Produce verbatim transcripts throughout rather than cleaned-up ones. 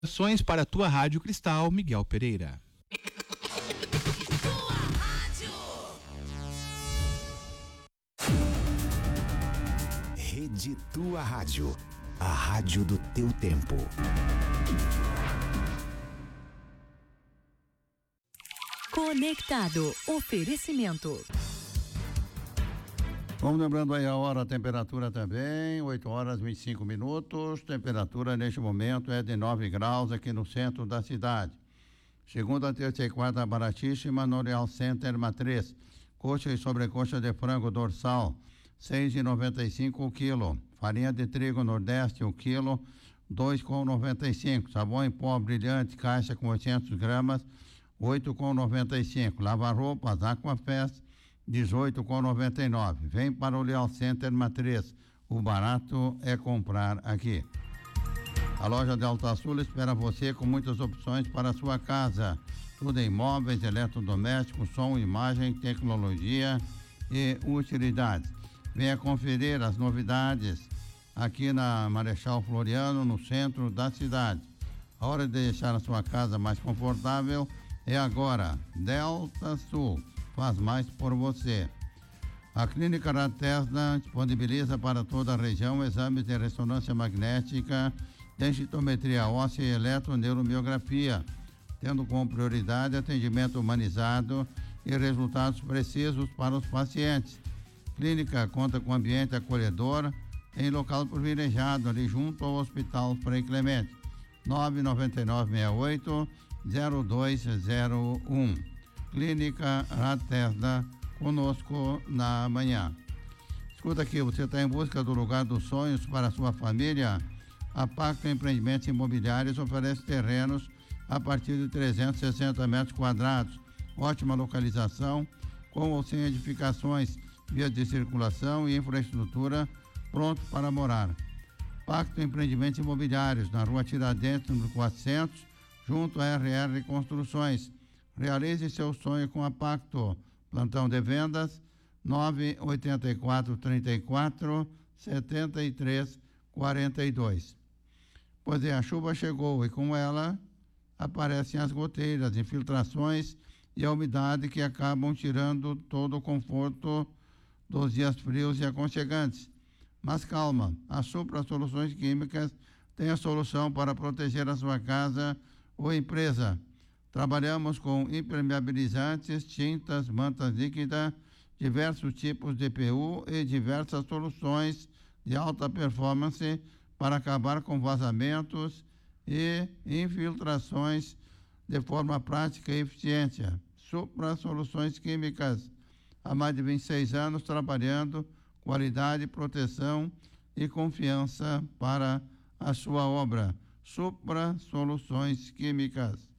Ações para a tua Rádio Cristal, Miguel Pereira. Rede Tua Rádio, a rádio do teu tempo. Conectado, oferecimento. Vamos lembrando aí a hora, a temperatura também, oito horas e vinte e cinco minutos, temperatura neste momento é de nove graus aqui no centro da cidade. Segunda, terça e quarta baratíssima no Real Center Matriz. Coxa e sobrecoxa de frango dorsal, seis e noventa e cinco o quilo. Farinha de trigo Nordeste o quilo, dois com noventa e cinco. Sabão em pó brilhante, caixa com oitocentos gramas, oito com noventa e cinco. Lava roupas, Aquafest, dezoito com noventa e nove. Vem para o Leal Center Matriz. O barato é comprar aqui. A loja de Alta Sul espera você com muitas opções para a sua casa. Tudo em móveis, eletrodomésticos, som, imagem, tecnologia e utilidades. Venha conferir as novidades aqui na Marechal Floriano, no centro da cidade. A hora de deixar a sua casa mais confortável é agora. Delta Sul faz mais por você. A Clínica da Tesla disponibiliza para toda a região exames de ressonância magnética, densitometria óssea e eletroneuromiografia, tendo como prioridade atendimento humanizado e resultados precisos para os pacientes. Clínica conta com ambiente acolhedor em local privilegiado ali junto ao Hospital Frei Clemente. nove nove nove seis oito zero dois zero um. Clínica Tesla, conosco na manhã. Escuta aqui, você está em busca do lugar dos sonhos para a sua família? A Pacto Empreendimentos Imobiliários oferece terrenos a partir de trezentos e sessenta metros quadrados. Ótima localização, com ou sem edificações, vias de circulação e infraestrutura pronto para morar. Pacto Empreendimentos Imobiliários, na rua Tiradentes, número quatrocentos, junto à R R Construções. Realize seu sonho com a Pacto. Plantão de vendas nove oito quatro, três quatro, sete três quatro dois. Pois é, a chuva chegou e com ela aparecem as goteiras, infiltrações e a umidade que acabam tirando todo o conforto dos dias frios e aconchegantes. Mas calma, a Supra Soluções Químicas tem a solução para proteger a sua casa ou empresa. Trabalhamos com impermeabilizantes, tintas, mantas líquidas, diversos tipos de P U e diversas soluções de alta performance para acabar com vazamentos e infiltrações de forma prática e eficiente. Supra Soluções Químicas, há mais de vinte e seis anos trabalhando qualidade, proteção e confiança para a sua obra. Supra Soluções Químicas.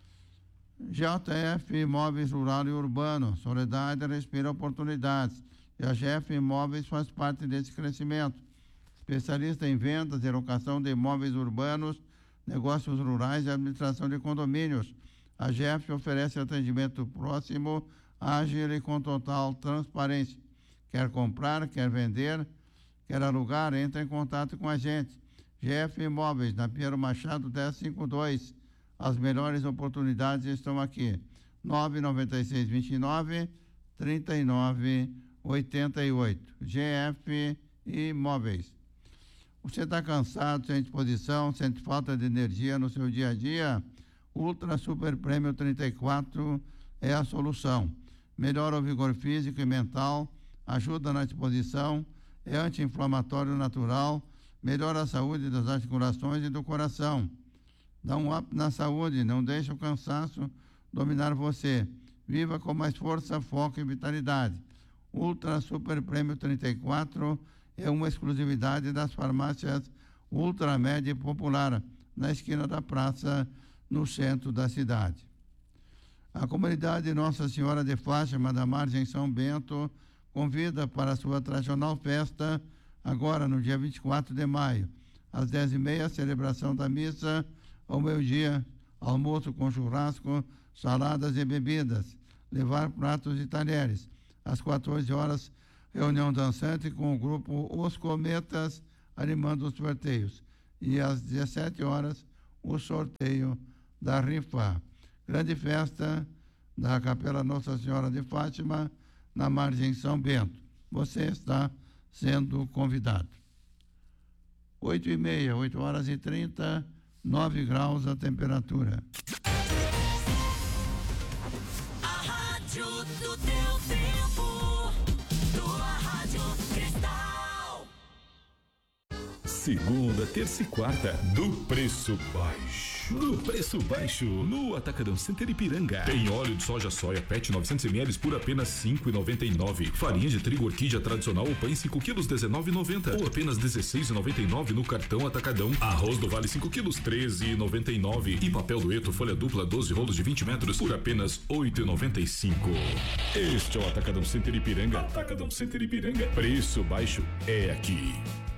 J F Imóveis Rural e Urbano, Soledade respira oportunidades. E a G F Imóveis faz parte desse crescimento. Especialista em vendas e locação de imóveis urbanos, negócios rurais e administração de condomínios. A G F oferece atendimento próximo, ágil e com total transparência. Quer comprar, quer vender, quer alugar, entre em contato com a gente. G F Imóveis, na Pinheiro Machado dez cinquenta e dois. As melhores oportunidades estão aqui. nove nove seis, dois nove, três nove oito oito. G F Imóveis. Você está cansado, sem disposição, sente falta de energia no seu dia a dia? Ultra Super Prêmio trinta e quatro é a solução. Melhora o vigor físico e mental, ajuda na disposição, é anti-inflamatório natural, melhora a saúde das articulações e do coração. Dá um up na saúde, não deixe o cansaço dominar você. Viva com mais força, foco e vitalidade. Ultra Super Prêmio trinta e quatro é uma exclusividade das farmácias Ultramed Popular, na esquina da praça, no centro da cidade. A comunidade Nossa Senhora de Fátima, da Margem São Bento, convida para a sua tradicional festa, agora no dia vinte e quatro de maio, às dez e meia, celebração da missa. Ao meio-dia, almoço com churrasco, saladas e bebidas, levar pratos e talheres. Às quatorze horas, reunião dançante com o grupo Os Cometas, animando os sorteios. E às dezessete horas, o sorteio da rifa. Grande festa da Capela Nossa Senhora de Fátima, na Margem São Bento. Você está sendo convidado. Oito e meia, oito horas e trinta, nove graus a temperatura. A rádio do teu tempo, tua Rádio Cristal. Segunda, terça e quarta, do preço baixo. Do preço baixo, no Atacadão Center Ipiranga. Tem óleo de soja soia Pet novecentos mililitros por apenas cinco reais e noventa e nove centavos. Farinha de trigo orquídea tradicional ou pães cinco quilos dezenove reais e noventa centavos ou apenas dezesseis reais e noventa e nove centavos no cartão Atacadão. Arroz do Vale cinco quilos treze reais e noventa e nove centavos e papel dueto folha dupla doze rolos de vinte metros por apenas oito reais e noventa e cinco centavos. Este é o Atacadão Center Ipiranga. Atacadão Center Ipiranga. Preço baixo é aqui.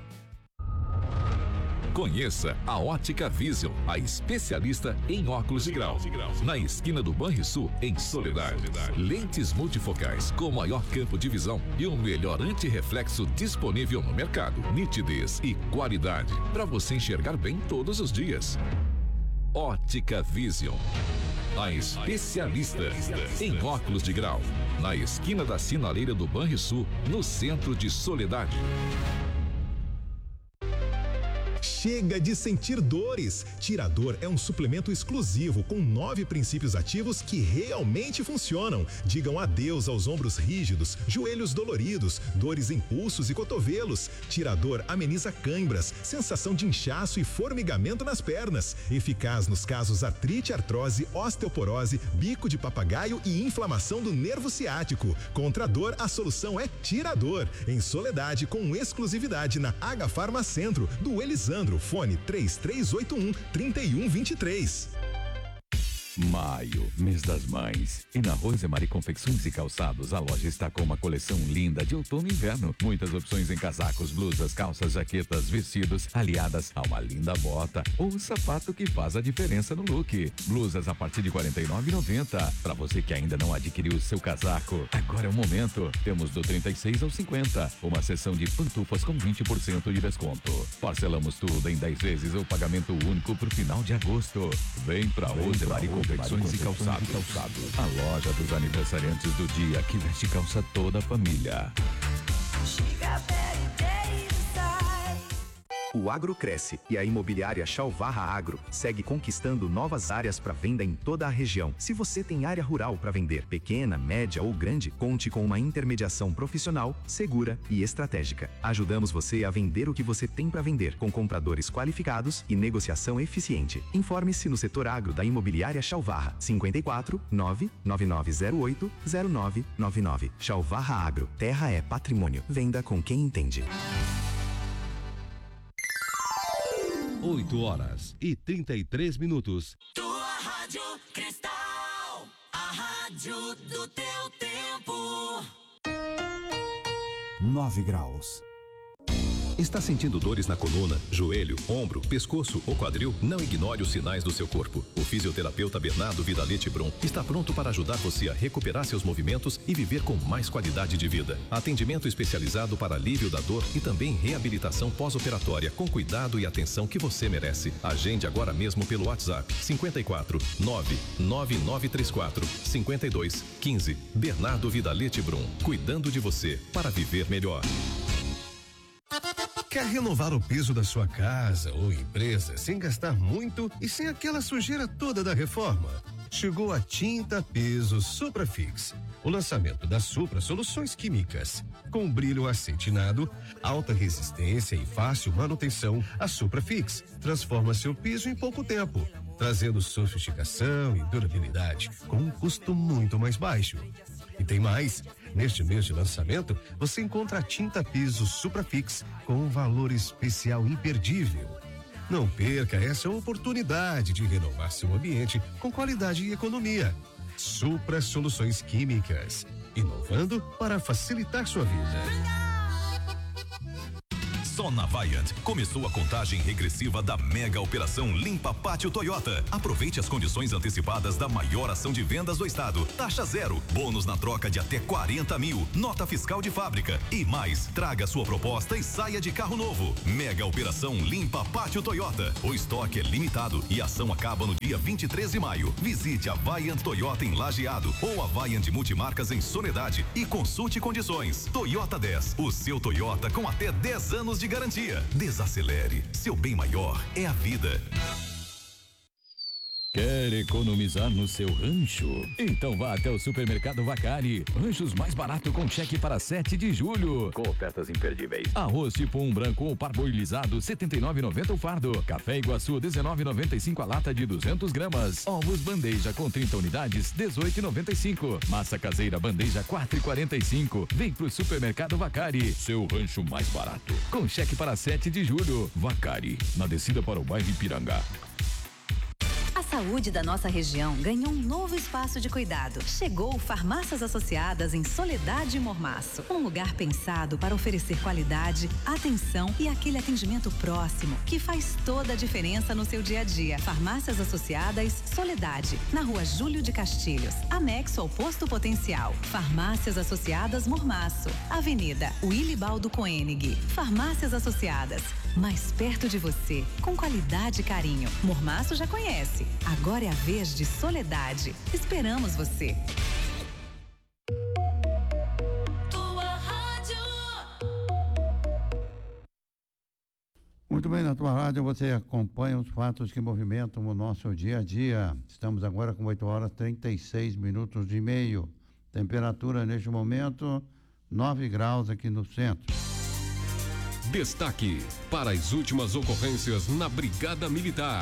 Conheça a Ótica Vision, a especialista em óculos de grau. Na esquina do Banrisul, em Soledade. Lentes multifocais com maior campo de visão e o melhor antirreflexo disponível no mercado. Nitidez e qualidade para você enxergar bem todos os dias. Ótica Vision, a especialista em óculos de grau. Na esquina da sinaleira do Banrisul, no centro de Soledade. Chega de sentir dores. Tirador é um suplemento exclusivo com nove princípios ativos que realmente funcionam. Digam adeus aos ombros rígidos, joelhos doloridos, dores em pulsos e cotovelos. Tirador ameniza cãibras, sensação de inchaço e formigamento nas pernas. Eficaz nos casos artrite, artrose, osteoporose, bico de papagaio e inflamação do nervo ciático. Contra a dor, a solução é Tirador. Em Soledade, com exclusividade na H Farma Centro, do Elisandro. Fone três três oito um, três um dois três. Maio, mês das mães. E na Rosemary Confecções e Calçados, a loja está com uma coleção linda de outono e inverno. Muitas opções em casacos, blusas, calças, jaquetas, vestidos, aliadas a uma linda bota ou sapato que faz a diferença no look. Blusas a partir de quarenta e nove reais e noventa centavos. Para você que ainda não adquiriu o seu casaco, agora é o momento. Temos do trinta e seis ao cinquenta, uma seção de pantufas com vinte por cento de desconto. Parcelamos tudo em dez vezes ou pagamento único pro final de agosto. Vem pra Rosemary Confecções e Calçados. A loja dos aniversariantes do dia que veste calça toda a família. O agro cresce e a imobiliária Chalvarra Agro segue conquistando novas áreas para venda em toda a região. Se você tem área rural para vender, pequena, média ou grande, conte com uma intermediação profissional, segura e estratégica. Ajudamos você a vender o que você tem para vender, com compradores qualificados e negociação eficiente. Informe-se no setor agro da imobiliária Chalvarra, cinquenta e quatro, nove nove nove zero oito, zero nove nove nove. Chalvarra Agro, terra é patrimônio. Venda com quem entende. oito horas e trinta e três minutos. Tua Rádio Cristal, a rádio do teu tempo. nove graus. Está sentindo dores na coluna, joelho, ombro, pescoço ou quadril? Não ignore os sinais do seu corpo. O fisioterapeuta Bernardo Vidalete Brum está pronto para ajudar você a recuperar seus movimentos e viver com mais qualidade de vida. Atendimento especializado para alívio da dor e também reabilitação pós-operatória com cuidado e atenção que você merece. Agende agora mesmo pelo WhatsApp cinquenta e quatro, nove nove nove três quatro, cinquenta e dois, quinze. Bernardo Vidalete Brum, cuidando de você para viver melhor. Quer renovar o piso da sua casa ou empresa sem gastar muito e sem aquela sujeira toda da reforma? Chegou a Tinta Piso Suprafix. O lançamento da Supra Soluções Químicas. Com brilho acetinado, alta resistência e fácil manutenção, a Suprafix transforma seu piso em pouco tempo, trazendo sofisticação e durabilidade com um custo muito mais baixo. E tem mais. Neste mês de lançamento, você encontra a tinta piso Suprafix com um valor especial imperdível. Não perca essa oportunidade de renovar seu ambiente com qualidade e economia. Supra Soluções Químicas, inovando para facilitar sua vida. Só na Vaiant começou a contagem regressiva da mega operação Limpa Pátio Toyota. Aproveite as condições antecipadas da maior ação de vendas do estado. Taxa zero, bônus na troca de até quarenta mil, nota fiscal de fábrica e mais. Traga sua proposta e saia de carro novo. Mega operação Limpa Pátio Toyota. O estoque é limitado e a ação acaba no dia vinte e três de maio. Visite a Vaiant Toyota em Lajeado ou a Vaiant Multimarcas em Soledade e consulte condições. Toyota dez, o seu Toyota com até dez anos de garantia. Desacelere, seu bem maior é a vida. Quer economizar no seu rancho? Então vá até o Supermercado Vacari. Ranchos mais barato com cheque para sete de julho. Com ofertas imperdíveis. Arroz tipo um branco ou parboilizado, setenta e nove e noventa o fardo. Café Iguaçu, dezenove e noventa e cinco a lata de duzentas gramas. Ovos bandeja com trinta unidades, dezoito e noventa e cinco. Massa caseira bandeja, quatro e quarenta e cinco. Vem pro Supermercado Vacari. Seu rancho mais barato. Com cheque para sete de julho. Vacari, na descida para o bairro Ipiranga. A saúde da nossa região ganhou um novo espaço de cuidado. Chegou Farmácias Associadas em Soledade e Mormaço. Um lugar pensado para oferecer qualidade, atenção e aquele atendimento próximo que faz toda a diferença no seu dia a dia. Farmácias Associadas Soledade, na rua Júlio de Castilhos, anexo ao Posto Potencial. Farmácias Associadas Mormaço, Avenida Wilibaldo Koenig. Farmácias Associadas, mais perto de você, com qualidade e carinho. Mormaço já conhece. Agora é a vez de Soledade. Esperamos você. Tua rádio. Muito bem, na tua rádio você acompanha os fatos que movimentam o nosso dia a dia. Estamos agora com oito horas e trinta e seis minutos e meio. Temperatura neste momento, nove graus aqui no centro. Destaque para as últimas ocorrências na Brigada Militar.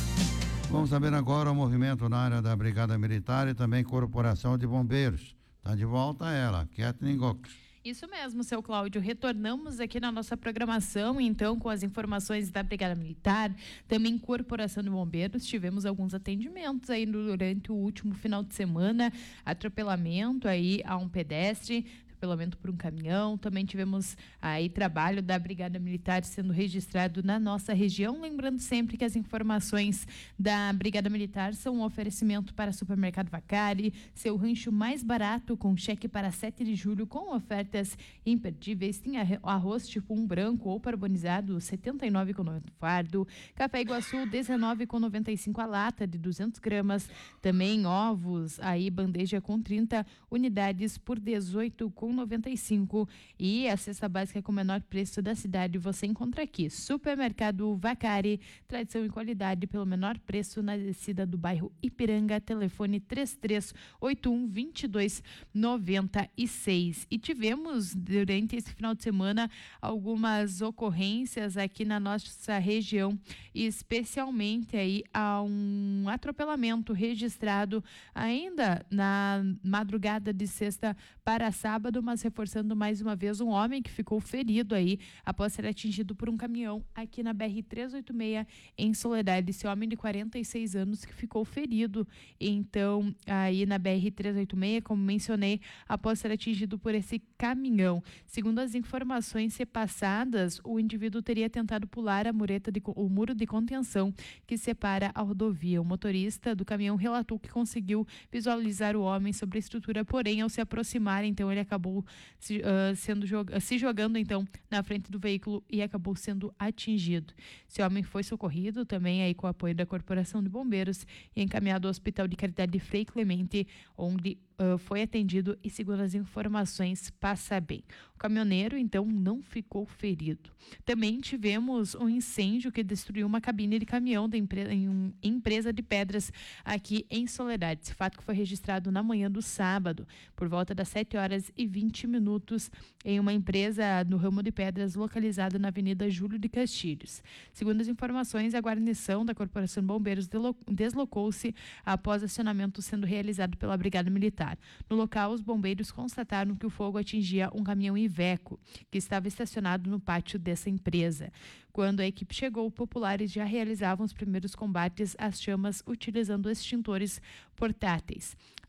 Vamos saber agora o movimento na área da Brigada Militar e também Corporação de Bombeiros. Está de volta ela, Kathleen Gox. Isso mesmo, seu Cláudio. Retornamos aqui na nossa programação, então, com as informações da Brigada Militar, também Corporação de Bombeiros. Tivemos alguns atendimentos aí durante o último final de semana, atropelamento aí a um pedestre, atropelamento por um caminhão. Também tivemos aí trabalho da Brigada Militar sendo registrado na nossa região. Lembrando sempre que as informações da Brigada Militar são um oferecimento para Supermercado Vacari, seu rancho mais barato com cheque para sete de julho com ofertas imperdíveis. Tem arroz tipo um branco ou carbonizado, setenta e nove reais e noventa centavos o fardo. Café Iguaçu, dezenove reais e noventa e cinco a lata de duzentas gramas. Também ovos, aí bandeja com trinta unidades por dezoito reais e noventa e cinco. E a cesta básica com o menor preço da cidade você encontra aqui. Supermercado Vacari, tradição e qualidade pelo menor preço na descida do bairro Ipiranga. Telefone três três oito um, dois dois nove seis. E tivemos durante esse final de semana algumas ocorrências aqui na nossa região, especialmente aí a um atropelamento registrado ainda na madrugada de sexta para sábado, mas reforçando mais uma vez um homem que ficou ferido aí após ser atingido por um caminhão aqui na B R trezentos e oitenta e seis em Soledade. Esse homem de quarenta e seis anos que ficou ferido, então, aí na B R trezentos e oitenta e seis, como mencionei, após ser atingido por esse caminhão. Segundo as informações repassadas, o indivíduo teria tentado pular a mureta de, o muro de contenção que separa a rodovia. O motorista do caminhão relatou que conseguiu visualizar o homem sobre a estrutura, porém, ao se aproximar, então ele acabou se, uh, sendo jog- se jogando então na frente do veículo e acabou sendo atingido. Esse homem foi socorrido também aí com o apoio da Corporação de Bombeiros e encaminhado ao Hospital de Caridade Frei Clemente, onde Uh, foi atendido e, segundo as informações, passa bem. O caminhoneiro, então, não ficou ferido. Também tivemos um incêndio que destruiu uma cabine de caminhão da empre- em uma empresa de pedras aqui em Soledade. Esse fato que foi registrado na manhã do sábado, por volta das sete horas e vinte minutos, em uma empresa no ramo de pedras localizada na Avenida Júlio de Castilhos. Segundo as informações, a guarnição da Corporação de Bombeiros delo- deslocou-se após acionamento sendo realizado pela Brigada Militar. No local, os bombeiros constataram que o fogo atingia um caminhão Iveco, que estava estacionado no pátio dessa empresa. Quando a equipe chegou, populares já realizavam os primeiros combates às chamas utilizando extintores portáteis.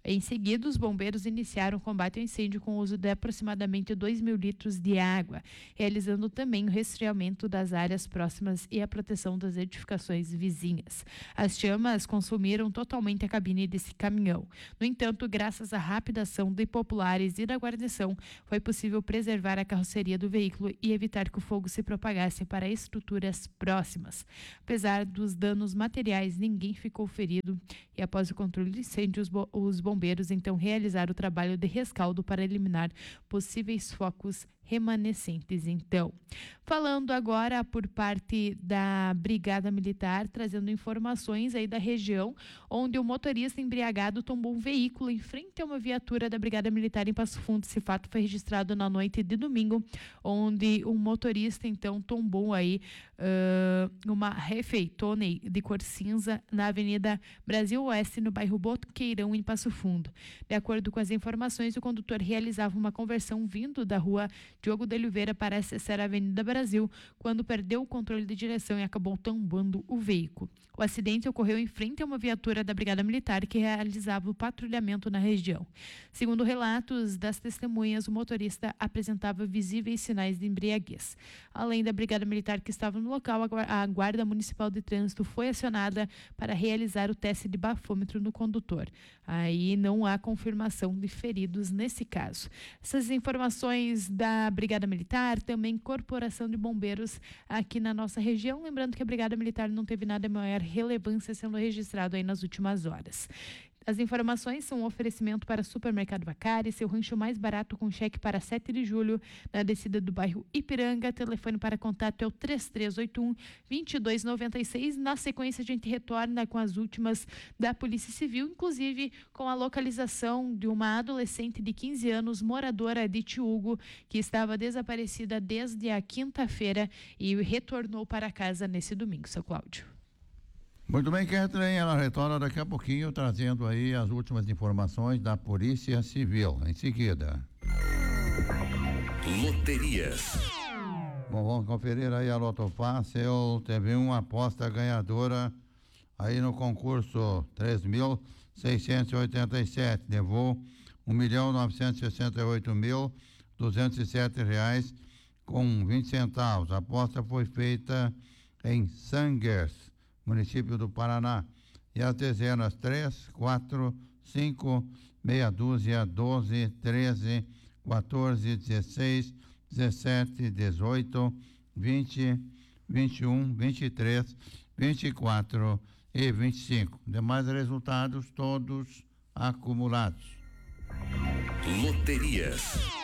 Em seguida, os bombeiros iniciaram o combate ao incêndio com o uso de aproximadamente dois mil litros de água, realizando também o resfriamento das áreas próximas e a proteção das edificações vizinhas. As chamas consumiram totalmente a cabine desse caminhão. No entanto, graças à rápida ação de populares e da guarnição, foi possível preservar a carroceria do veículo e evitar que o fogo se propagasse para estruturas próximas. Apesar dos danos materiais, ninguém ficou ferido e após o controle do incêndio, os, bo- os bombeiros então realizaram o trabalho de rescaldo para eliminar possíveis focos remanescentes. Então, falando agora por parte da Brigada Militar, trazendo informações aí da região, onde o motorista embriagado tombou um veículo em frente a uma viatura da Brigada Militar em Passo Fundo. Esse fato foi registrado na noite de domingo, onde um motorista então tombou aí uh, uma refeitone de cor cinza na Avenida Brasil Oeste, no bairro Boqueirão, em Passo Fundo. De acordo com as informações, o condutor realizava uma conversão vindo da rua Diogo de Oliveira para acessar a Avenida Brasil, quando perdeu o controle de direção e acabou tombando o veículo. O acidente ocorreu em frente a uma viatura da Brigada Militar que realizava o patrulhamento na região. Segundo relatos das testemunhas, o motorista apresentava visíveis sinais de embriaguez. Além da Brigada Militar que estava no local, a Guarda Municipal de Trânsito foi acionada para realizar o teste de bafômetro no condutor. Aí não há confirmação de feridos nesse caso. Essas informações da Brigada Militar, também Corporação de Bombeiros aqui na nossa região. Lembrando que a Brigada Militar não teve nada de maior relevância sendo registrado aí nas últimas horas. As informações são um oferecimento para Supermercado Vacari, seu rancho mais barato com cheque para sete de julho, na descida do bairro Ipiranga. Telefone para contato é o três três oito um, dois dois nove seis. Na sequência, a gente retorna com as últimas da Polícia Civil, inclusive com a localização de uma adolescente de quinze anos, moradora de Tiúgo, que estava desaparecida desde a quinta-feira e retornou para casa nesse domingo. Seu Cláudio. Muito bem, Kathleen, ela retorna daqui a pouquinho trazendo aí as últimas informações da Polícia Civil. Em seguida. Loterias. Bom, vamos conferir aí a Loto Fácil. Teve uma aposta ganhadora aí no concurso três mil seiscentos e oitenta e sete. Levou um milhão novecentos e sessenta e oito mil duzentos e sete reais com vinte centavos. A aposta foi feita em Sangers, município do Paraná. E as dezenas três, quatro, cinco, meia dúzia, doze, treze, quatorze, dezesseis, dezessete, dezoito, vinte, vinte e um, vinte e três, vinte e quatro e vinte e cinco. Demais resultados todos acumulados. Loterias.